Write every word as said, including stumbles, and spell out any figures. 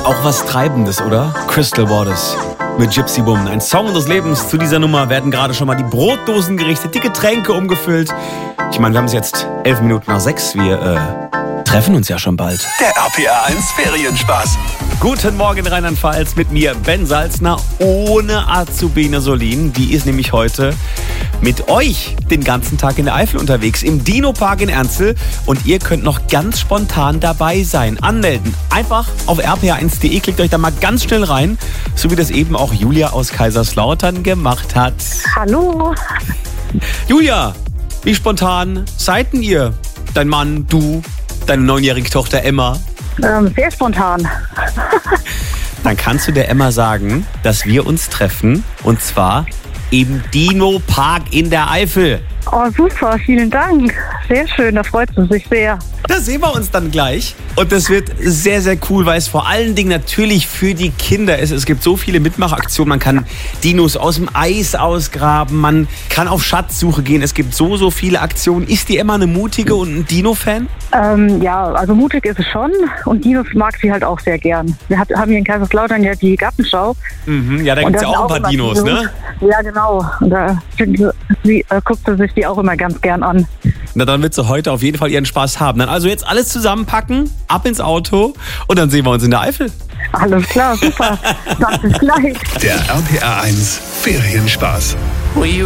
Auch was Treibendes, oder? Crystal Waters mit Gypsy Woman. Ein Song des Lebens. Zu dieser Nummer werden gerade schon mal die Brotdosen gerichtet, die Getränke umgefüllt. Ich meine, wir haben es jetzt elf Minuten nach sechs. Wir äh, treffen uns ja schon bald. Der R P R eins Ferienspaß. Guten Morgen Rheinland-Pfalz mit mir, Ben Salzner, ohne Azubine Solin. Die ist nämlich heute mit euch den ganzen Tag in der Eifel unterwegs, im Dino-Park in Ernstl. Und ihr könnt noch ganz spontan dabei sein. Anmelden. Einfach auf r p r eins punkt d e, klickt euch da mal ganz schnell rein. So wie das eben auch Julia aus Kaiserslautern gemacht hat. Hallo. Julia, wie spontan seid denn ihr? Dein Mann, du, deine neunjährige Tochter Emma? Ähm, sehr spontan. Dann kannst du der Emma sagen, dass wir uns treffen. Und zwar im Dino-Park in der Eifel. Oh, super, vielen Dank. Sehr schön, da freut sie sich sehr. Da sehen wir uns dann gleich. Und das wird sehr, sehr cool, weil es vor allen Dingen natürlich für die Kinder ist. Es gibt so viele Mitmachaktionen. Man kann Dinos aus dem Eis ausgraben. Man kann auf Schatzsuche gehen. Es gibt so, so viele Aktionen. Ist die Emma eine mutige und ein Dino-Fan? Ähm, ja, also mutig ist es schon. Und Dinos mag sie halt auch sehr gern. Wir hat, haben hier in Kaiserslautern ja die Gartenschau. Mhm, ja, da gibt es ja auch ein paar Dinos, ne? Ja, genau. Und da sie, äh, guckt sie sich die auch immer ganz gern an. Na, dann wird sie heute auf jeden Fall ihren Spaß haben. Dann also jetzt alles zusammenpacken, ab ins Auto und dann sehen wir uns in der Eifel. Alles klar, super. Dann bis gleich. Der R P R eins Ferienspaß.